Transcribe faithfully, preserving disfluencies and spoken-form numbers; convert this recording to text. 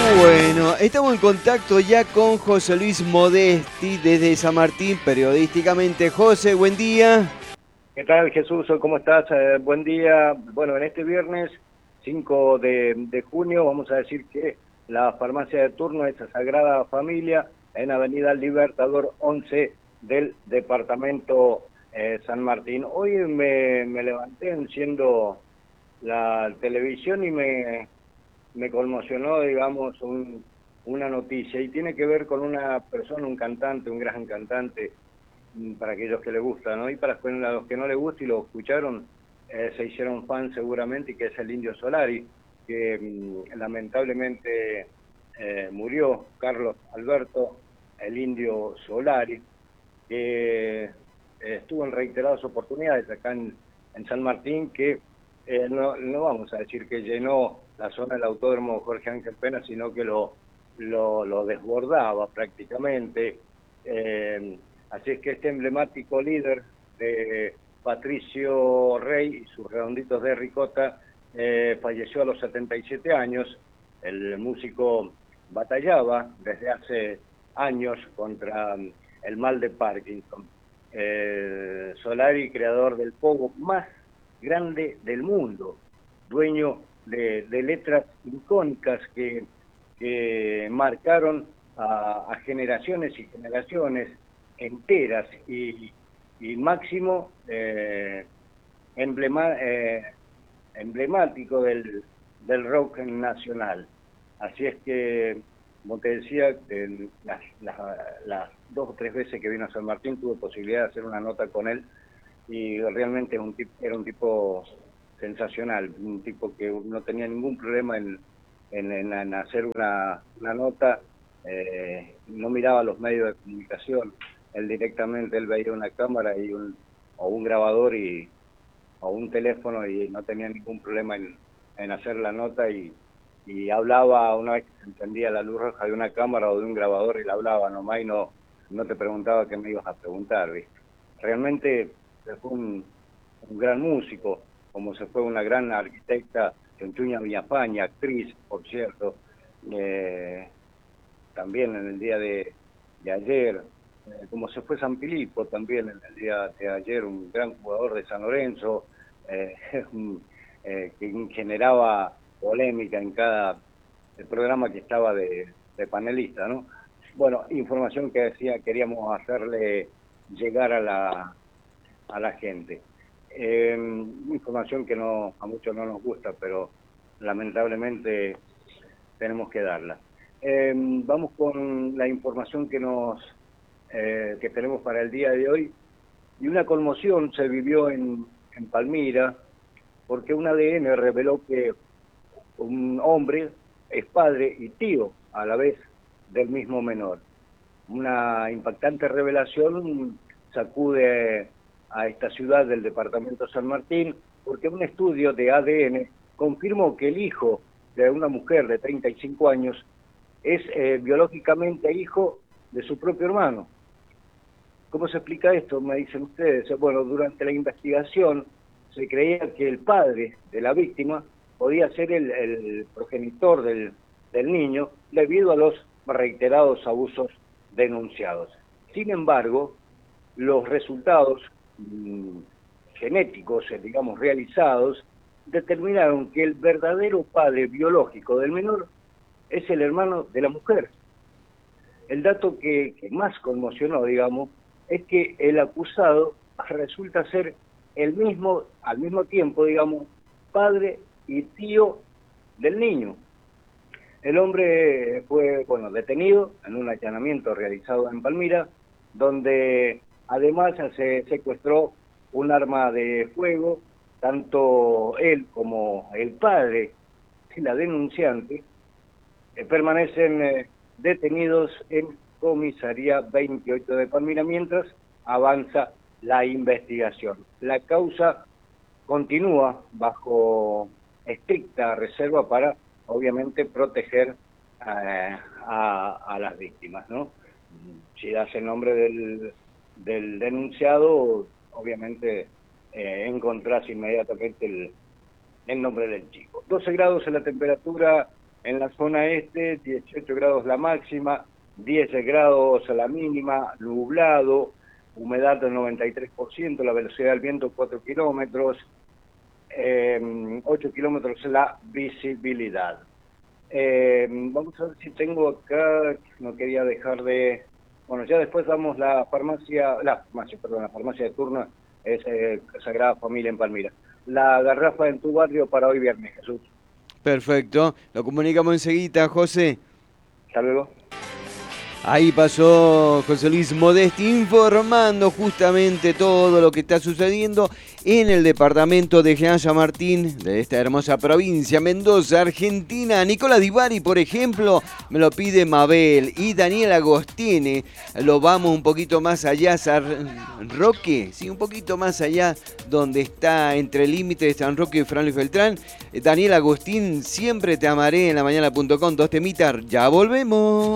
Bueno, estamos en contacto ya con José Luis Modesti desde San Martín, periodísticamente. José, buen día. ¿Qué tal, Jesús? ¿Cómo estás? Eh, buen día. Bueno, en este viernes cinco de, de junio vamos a decir que la farmacia de turno es Sagrada Familia en Avenida Libertador once del departamento eh, San Martín. Hoy me, me levanté enciendo la televisión y me, me conmocionó, digamos, un, una noticia y tiene que ver con una persona, un cantante, un gran cantante, para aquellos que les gusta, ¿no? Y para los que no les gusta y lo escucharon, eh, se hicieron fans seguramente, y que es el Indio Solari, que mm, lamentablemente eh, murió, Carlos Alberto, el Indio Solari, que eh, estuvo en reiteradas oportunidades acá en, en San Martín, que eh, no, no vamos a decir que llenó la zona del Autódromo Jorge Ángel Pena, sino que lo, lo, lo desbordaba prácticamente. Eh, Así es que este emblemático líder de Patricio Rey y sus redonditos de ricota eh, falleció a los setenta y siete años. El músico batallaba desde hace años contra el mal de Parkinson. Eh, Solari, creador del pogo más grande del mundo, dueño de, de letras icónicas que, que marcaron a, a generaciones y generaciones enteras, y, y máximo eh, emblema, eh, emblemático del, del rock nacional. Así es que, como te decía, el, las, las, las dos o tres veces que vino a San Martín tuve posibilidad de hacer una nota con él, y realmente es un tipo, era un tipo sensacional, un tipo que no tenía ningún problema en, en, en hacer una, una nota, eh, no miraba los medios de comunicación. Él directamente, él veía una cámara y un, o un grabador y, o un teléfono, y no tenía ningún problema en, en hacer la nota, y, y hablaba una vez que se encendía la luz roja de una cámara o de un grabador, y la hablaba nomás, y no, no te preguntaba qué me ibas a preguntar, ¿viste? Realmente fue un, un gran músico, como se fue una gran arquitecta, Chonchuña Villafaña, actriz, por cierto, eh, también en el día de, de ayer, eh, como se fue San Filipo también en el día de ayer, un gran jugador de San Lorenzo, eh, eh, que generaba polémica en cada el programa que estaba de, de panelista, ¿no? Bueno, información que decía queríamos hacerle llegar a la, a la gente. Eh, información que no a muchos no nos gusta, pero lamentablemente tenemos que darla. Eh, vamos con la información que nos eh, que tenemos para el día de hoy. Y una conmoción se vivió en, en Palmira, porque un A D N reveló que un hombre es padre y tío a la vez del mismo menor. Una impactante revelación sacude a esta ciudad del departamento San Martín, porque un estudio de A D N confirmó que el hijo de una mujer de treinta y cinco años es eh, biológicamente hijo de su propio hermano. ¿Cómo se explica esto? Me dicen ustedes. Bueno, durante la investigación se creía que el padre de la víctima podía ser el, el progenitor del, del niño debido a los reiterados abusos denunciados. Sin embargo, los resultados mmm, genéticos, digamos, realizados, determinaron que el verdadero padre biológico del menor es el hermano de la mujer. El dato que, que más conmocionó, digamos, es que el acusado resulta ser el mismo, al mismo tiempo, digamos, padre y tío del niño. El hombre fue, bueno, detenido en un allanamiento realizado en Palmira, donde además se secuestró un arma de fuego. Tanto él como el padre y la denunciante eh, permanecen eh, detenidos en comisaría veintiocho de Palmira mientras avanza la investigación. La causa continúa bajo estricta reserva para, obviamente, proteger eh, a, a las víctimas, ¿no? Si das el nombre del, del denunciado, obviamente eh, encontrás inmediatamente el, el nombre del chico. doce grados en la temperatura En la zona este, dieciocho grados la máxima, diez grados la mínima, nublado, humedad del noventa y tres por ciento, la velocidad del viento cuatro kilómetros, eh, ocho kilómetros la visibilidad. Eh, vamos a ver si tengo acá, no quería dejar de... Bueno, ya después damos la farmacia, la farmacia, perdón, la farmacia de turno es eh, Sagrada Familia en Palmira. La garrafa en tu barrio para hoy viernes, Jesús. Perfecto, lo comunicamos enseguida, José. Hasta luego. Ahí pasó José Luis Modesti informando justamente todo lo que está sucediendo en el departamento de General San Martín, de esta hermosa provincia, Mendoza, Argentina. Nicolás Di Bari, por ejemplo, me lo pide Mabel. Y Daniel Agostini, lo vamos un poquito más allá, San Roque, sí, un poquito más allá, donde está entre el límite de San Roque y Franco y Beltrán. Daniel Agustín, siempre te amaré en la mañana punto com, dos temitas, ya volvemos.